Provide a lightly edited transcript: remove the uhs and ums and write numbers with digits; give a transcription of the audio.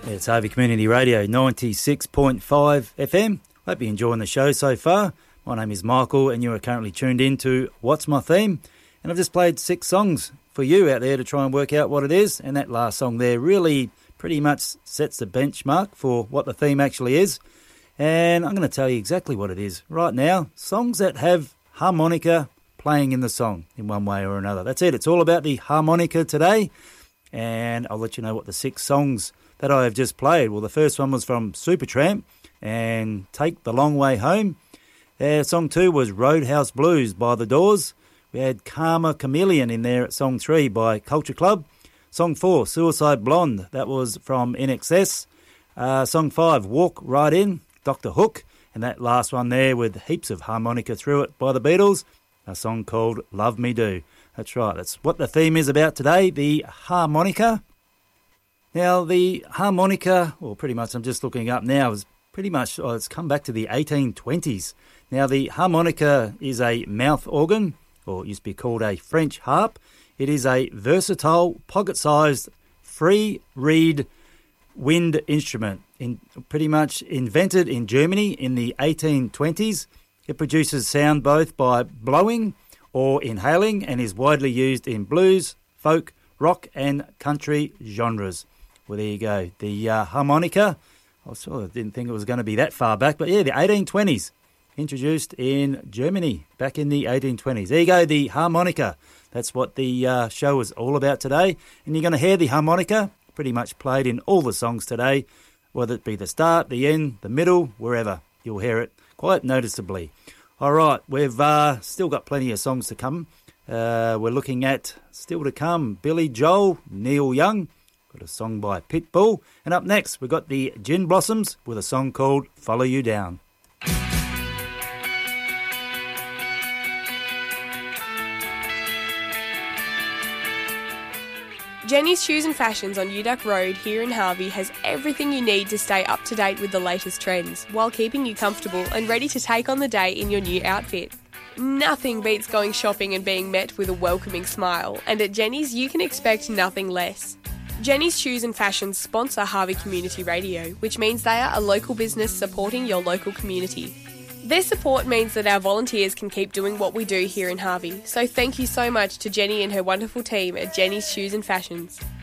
It's Harvey Community Radio 96.5 FM. Hope you're enjoying the show so far. My name is Michael and you are currently tuned in to What's My Theme? And I've just played 6 songs for you out there to try and work out what it is. And that last song there really pretty much sets the benchmark for what the theme actually is. And I'm going to tell you exactly what it is right now. Songs that have harmonica playing in the song in one way or another. That's it. It's all about the harmonica today. And I'll let you know what the 6 songs that I have just played. Well, the first one was from Supertramp and Take the Long Way Home. Song 2 was Roadhouse Blues by The Doors. We had Karma Chameleon in there at song 3 by Culture Club. Song 4, Suicide Blonde, that was from INXS. Song 5, Walk Right In, Dr. Hook. And that last one there with heaps of harmonica through it by the Beatles, a song called Love Me Do. That's right, that's what the theme is about today, the harmonica. Now, the harmonica, well, pretty much I'm just looking up now, is pretty much, it's come back to the 1820s. Now, the harmonica is a mouth organ, or it used to be called a French harp. It is a versatile, pocket-sized, free reed wind instrument, pretty much invented in Germany in the 1820s. It produces sound both by blowing or inhaling and is widely used in blues, folk, rock and country genres. Well, there you go. The harmonica, I sort of didn't think it was going to be that far back, but yeah, the 1820s, introduced in Germany back in the 1820s. There you go, the harmonica. That's what the show is all about today. And you're going to hear the harmonica pretty much played in all the songs today, whether it be the start, the end, the middle, wherever. You'll hear it quite noticeably. All right, we've still got plenty of songs to come. We're looking at, still to come, Billy Joel, Neil Young, got a song by Pitbull. And up next, we've got the Gin Blossoms with a song called Follow You Down. Jenny's Shoes and Fashions on Uduck Road here in Harvey has everything you need to stay up to date with the latest trends while keeping you comfortable and ready to take on the day in your new outfit. Nothing beats going shopping and being met with a welcoming smile, and at Jenny's you can expect nothing less. Jenny's Shoes and Fashions sponsor Harvey Community Radio, which means they are a local business supporting your local community. Their support means that our volunteers can keep doing what we do here in Harvey, so thank you so much to Jenny and her wonderful team at Jenny's Shoes and Fashions.